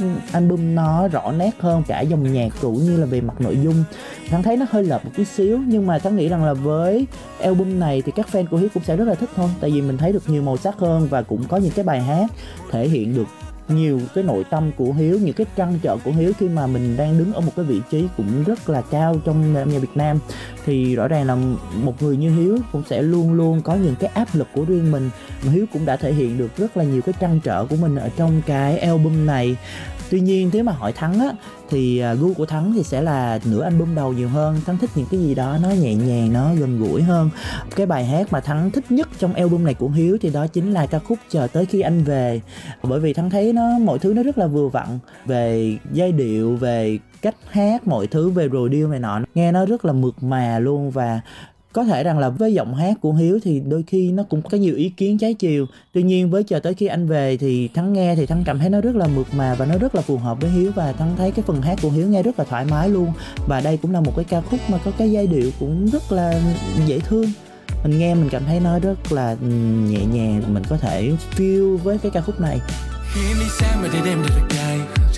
album nó rõ nét hơn cả dòng nhạc cũng như là về mặt nội dung. Thắng thấy nó hơi lệch một tí xíu, nhưng mà Thắng nghĩ rằng là với album này thì các fan của Hiếu cũng sẽ rất là thích thôi, tại vì mình thấy được nhiều màu sắc hơn và cũng có những cái bài hát thể hiện được nhiều cái nội tâm của Hiếu, những cái trăn trở của Hiếu khi mà mình đang đứng ở một cái vị trí cũng rất là cao trong âm nhạc Việt Nam. Thì rõ ràng là một người như Hiếu cũng sẽ luôn luôn có những cái áp lực của riêng mình, mà Hiếu cũng đã thể hiện được rất là nhiều cái trăn trở của mình ở trong cái album này. Tuy nhiên nếu mà hỏi Thắng á, thì gu của Thắng thì sẽ là nửa album đầu nhiều hơn. Thắng thích những cái gì đó nó nhẹ nhàng, nó gần gũi hơn. Cái bài hát mà Thắng thích nhất trong album này của Hiếu thì đó chính là ca khúc Chờ Tới Khi Anh Về. Bởi vì Thắng thấy mọi thứ nó rất là vừa vặn, về giai điệu, về cách hát, mọi thứ về produce này nọ, nghe nó rất là mượt mà luôn. Và có thể rằng là với giọng hát của Hiếu thì đôi khi nó cũng có nhiều ý kiến trái chiều. Tuy nhiên với Chờ Tới Khi Anh Về thì Thắng nghe thì Thắng cảm thấy nó rất là mượt mà và nó rất là phù hợp với Hiếu. Và Thắng thấy cái phần hát của Hiếu nghe rất là thoải mái luôn. Và đây cũng là một cái ca khúc mà có cái giai điệu cũng rất là dễ thương. Mình nghe mình cảm thấy nó rất là nhẹ nhàng, mình có thể feel với cái ca khúc này.